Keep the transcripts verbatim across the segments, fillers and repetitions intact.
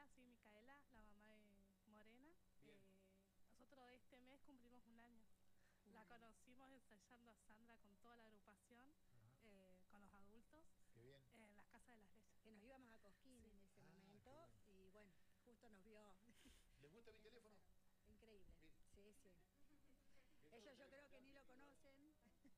Hola, soy Micaela, la mamá de Morena. Eh, nosotros este mes cumplimos un año. Un la año. Conocimos ensayando a Sandra con toda la agrupación, eh, con los adultos, Qué bien. en las Casas de las Leyes. Que nos íbamos a Cosquín sí. en ese ah, momento y bueno, justo nos vio. ¿Les gusta mi teléfono? Increíble. Bien. Sí, sí. Ellos yo creo que ni lo conocen.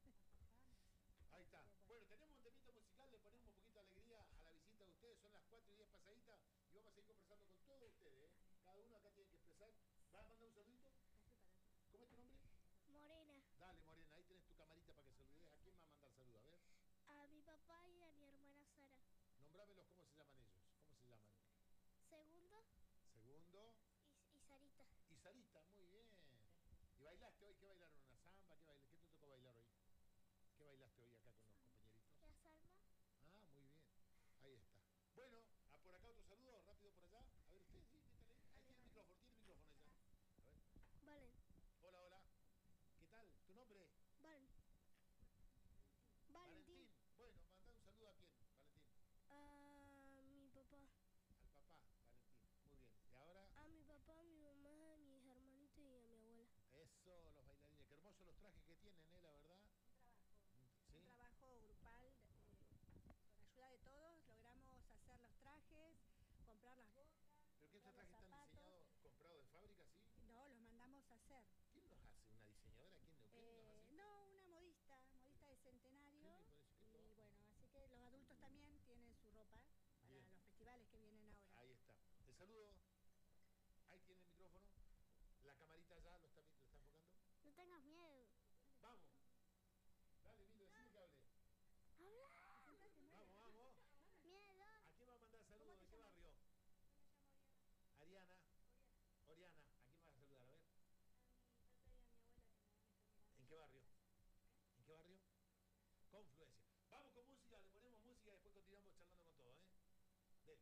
Ahí está. Bueno, tenemos un temita musical, le ponemos un poquito de alegría a la visita de ustedes. Son las cuatro y diez pasaditas y vamos a seguir conversando con todos ustedes. ¿eh? Cada uno acá tiene que expresar. ¿Vas a mandar un saludito? ¿Cómo es tu nombre? Morena. Dale, Morena, ahí tenés tu camarita para que saludes. ¿A quién va a mandar saludo? A ver. A mi papá y a mi hermana Sara. Nombrámelos, ¿cómo se llaman ellos? ¿Cómo se llaman? Segundo. Segundo. Y, y Sarita. Y Sarita, muy bien. ¿Y bailaste hoy? ¿Qué bailaron? ¿Una samba? ¿Qué, bail... ¿Qué te tocó bailar hoy? ¿Qué bailaste hoy acá con los compañeritos? La salma. Ah, muy bien. Ahí está. Bueno, a por acá otro saludo, rápido por allá. A ver, usted, sí, métale. Ahí tiene el micrófono, tiene el micrófono allá. A ver. Valen. Hola, hola. ¿Qué tal? ¿Tu nombre? Valen. Valentín. Valentín. Bueno, mandá un saludo a quién, Valentín. A mi papá. Al papá, Valentín. Muy bien. ¿Y ahora? A mi papá, a mi mamá, a mis hermanitos y a mi abuela. Eso, los bailarines. Qué hermosos los trajes que tienen, ¿eh? La verdad. Un trabajo. ¿Sí? Un trabajo grupal. Eh, con ayuda de todos logramos hacer los trajes, comprar las botas. ¿Pero qué estos trajes están diseñados, comprados de fábrica, sí? No, los mandamos a hacer. ¿Quién los hace? ¿Una diseñadora? ¿Quién, quién eh, los hace? No, una modista, modista de Centenario. Y bueno, así que los adultos también tienen su ropa para bien. Los festivales que vienen ahora. Ahí está. El saludo. Ahí tiene el micrófono. La camarita ya lo está, lo está enfocando. No tengas miedo. Vamos. Dale, Milo, decime que hable. Habla. Vamos, vamos. Miedo. ¿A quién va a mandar saludos? ¿De qué barrio? Ariana. Oriana. ¿A quién vas a saludar? A ver. A mi tata y a mi abuela que me van a estar mirando. ¿En qué barrio? ¿En qué barrio? Confluencia. Vamos con música, le ponemos música y después continuamos charlando con